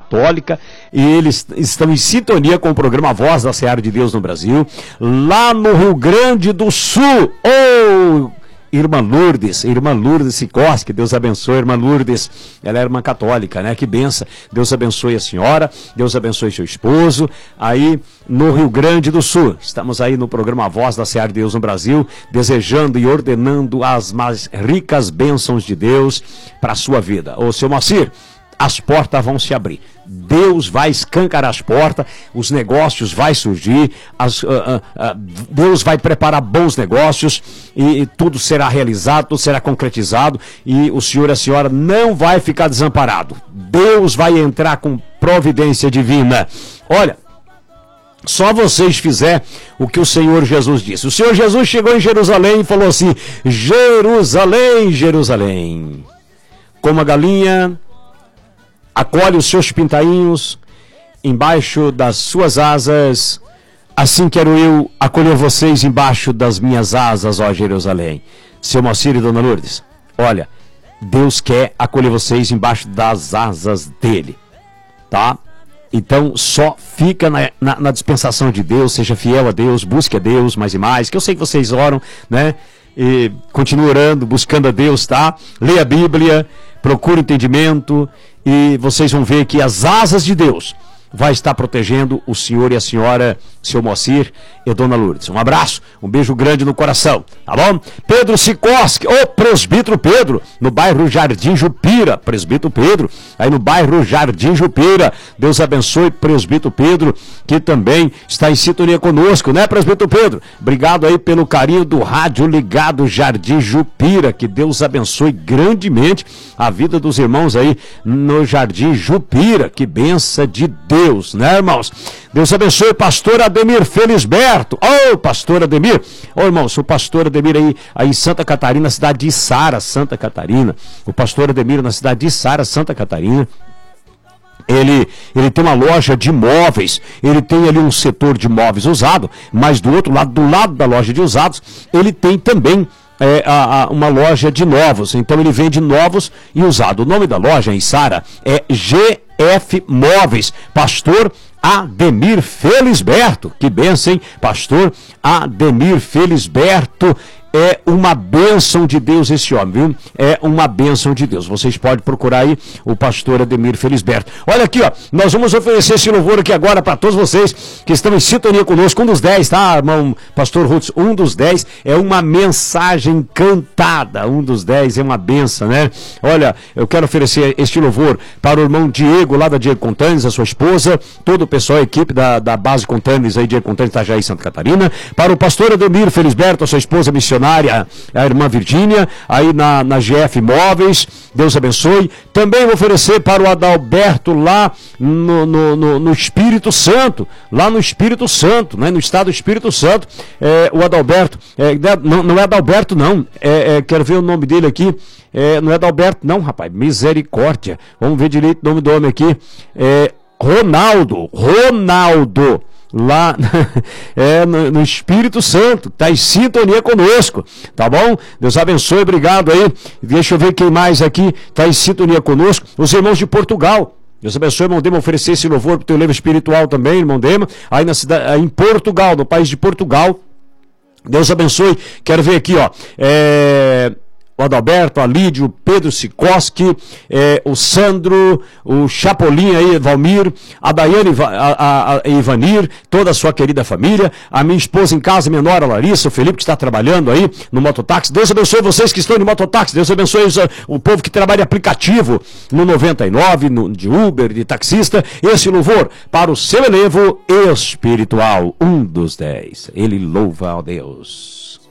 católica, e eles estão em sintonia com o programa Voz da Seara de Deus no Brasil, lá no Rio Grande do Sul. Irmã Lourdes Sikorsky, Deus abençoe a irmã Lourdes, ela é irmã católica, né? Que benção, Deus abençoe a senhora, Deus abençoe seu esposo, aí no Rio Grande do Sul. Estamos aí no programa Voz da Seara de Deus no Brasil, desejando e ordenando as mais ricas bênçãos de Deus para a sua vida. Ô, seu Moacir, as portas vão se abrir. Deus vai escancarar as portas, os negócios vai surgir, Deus vai preparar bons negócios e tudo será realizado, tudo será concretizado e o senhor e a senhora não vai ficar desamparado. Deus vai entrar com providência divina. Olha, só vocês fizerem o que o Senhor Jesus disse. O Senhor Jesus chegou em Jerusalém e falou assim: Jerusalém, Jerusalém, como a galinha acolhe os seus pintainhos embaixo das suas asas, assim quero eu acolher vocês embaixo das minhas asas, ó Jerusalém. Seu Moacir e Dona Lourdes, olha, Deus quer acolher vocês embaixo das asas dele, tá? Então só fica na dispensação de Deus, seja fiel a Deus, busque a Deus mais e mais, que eu sei que vocês oram, né? E continue orando, buscando a Deus, tá? Leia a Bíblia, procure entendimento e vocês vão ver que as asas de Deus vai estar protegendo o senhor e a senhora, seu Moacir e Dona Lourdes. Um abraço, um beijo grande no coração, tá bom? Pedro Sikorsky, o presbítero Pedro, no bairro Jardim Jupira, presbítero Pedro, aí no bairro Jardim Jupira. Deus abençoe presbítero Pedro, que também está em sintonia conosco, né, presbítero Pedro? Obrigado aí pelo carinho do rádio ligado Jardim Jupira, que Deus abençoe grandemente a vida dos irmãos aí no Jardim Jupira, que benção de Deus, né, irmãos? Deus abençoe pastor Ademir Felisberto. Pastor Ademir. Irmãos, o pastor Ademir aí em Santa Catarina, cidade de Içara, Santa Catarina. O pastor Ademir na cidade de Içara, Santa Catarina. Ele tem uma loja de móveis, ele tem ali um setor de móveis usado, mas do outro lado, do lado da loja de usados, ele tem também uma loja de novos. Então ele vende novos e usado. O nome da loja em Içara é GF Móveis, pastor Ademir Felisberto. Que benção, hein? Pastor Ademir Felisberto. É uma bênção de Deus esse homem, viu? É uma bênção de Deus. Vocês podem procurar aí o pastor Ademir Felisberto. Olha aqui, ó, nós vamos oferecer esse louvor aqui agora para todos vocês que estão em sintonia conosco. Um dos 10, tá, irmão pastor Rutz? Um dos 10 é uma mensagem cantada. Um dos 10 é uma bênção, né? Olha, eu quero oferecer este louvor para o irmão Diego, lá da Diego Contanes, a sua esposa, todo o pessoal, a equipe da base Contanes aí, Diego Contanes, Itajaí, Santa Catarina, para o pastor Ademir Felisberto, a sua esposa missionária, a irmã Virgínia, aí na GF Móveis, Deus abençoe. Também vou oferecer para o Adalberto lá no Espírito Santo, lá no Espírito Santo, né, no estado do Espírito Santo. O Adalberto, não é Adalberto não, quero ver o nome dele aqui, não é Adalberto não, rapaz, misericórdia, vamos ver direito o nome do homem aqui, Ronaldo, lá no Espírito Santo, está em sintonia conosco, tá bom? Deus abençoe, obrigado aí. Deixa eu ver quem mais aqui está em sintonia conosco. Os irmãos de Portugal. Deus abençoe, irmão Dema, oferecer esse louvor para o teu livro espiritual também, irmão Dema, aí na cidade, aí em Portugal, no país de Portugal. Deus abençoe. Quero ver aqui, ó, o Adalberto, a Lídio, o Pedro Sikorsky, o Sandro, o Chapolin aí, Valmir, a Daiane a Ivanir, toda a sua querida família, a minha esposa em casa, minha nora Larissa, o Felipe que está trabalhando aí no mototáxi. Deus abençoe vocês que estão no mototáxi, Deus abençoe o povo que trabalha aplicativo no 99, de Uber, de taxista. Esse louvor para o seu elevo espiritual, um dos 10. Ele louva a Deus.